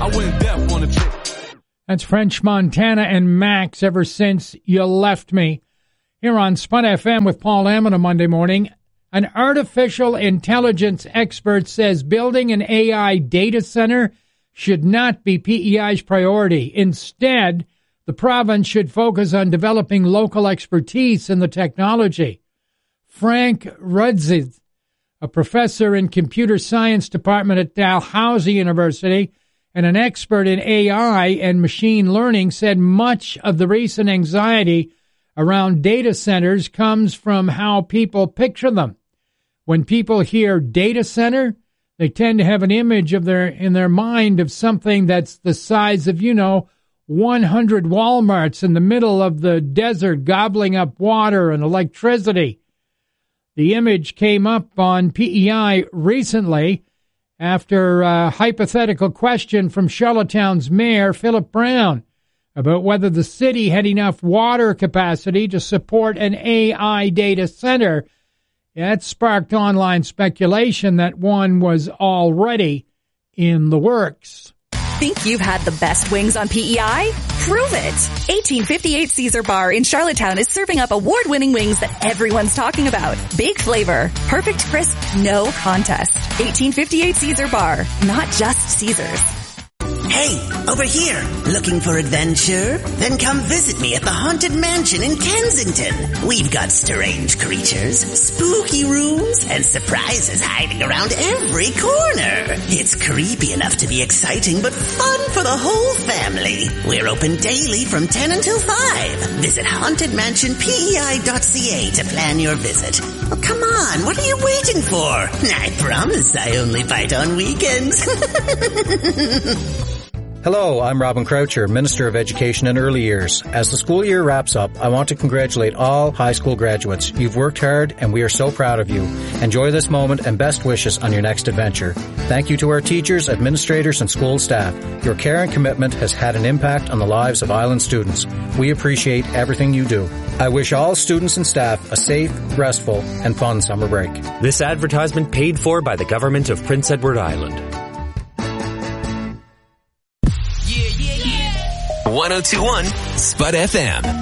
I went deaf on a trip. That's French Montana and Max, Ever Since You Left Me. Here on Spud FM with Paul Lamont on Monday morning. An artificial intelligence expert says building an AI data center should not be PEI's priority. Instead, the province should focus on developing local expertise in the technology. Frank Rudzid, a professor in computer science department at Dalhousie University and an expert in AI and machine learning, said much of the recent anxiety around data centers comes from how people picture them. When people hear data center, they tend to have an image in their mind of something that's the size of, 100 Walmarts in the middle of the desert gobbling up water and electricity. The image came up on PEI recently after a hypothetical question from Charlottetown's mayor, Philip Brown, about whether the city had enough water capacity to support an AI data center. That sparked online speculation that one was already in the works. Think you've had the best wings on PEI? Prove it! 1858 Caesar Bar in Charlottetown is serving up award-winning wings that everyone's talking about. Big flavor, perfect crisp, no contest. 1858 Caesar Bar, not just Caesar's. Hey, over here. Looking for adventure? Then come visit me at the Haunted Mansion in Kensington. We've got strange creatures, spooky rooms, and surprises hiding around every corner. It's creepy enough to be exciting, but fun for the whole family. We're open daily from 10 until 5. Visit hauntedmansionpei.ca to plan your visit. Oh, come on, what are you waiting for? I promise I only bite on weekends. Hello, I'm Robin Croucher, Minister of Education and Early Years. As the school year wraps up, I want to congratulate all high school graduates. You've worked hard and we are so proud of you. Enjoy this moment and best wishes on your next adventure. Thank you to our teachers, administrators, and school staff. Your care and commitment has had an impact on the lives of Island students. We appreciate everything you do. I wish all students and staff a safe, restful, and fun summer break. This advertisement paid for by the government of Prince Edward Island. 1021 Spud FM.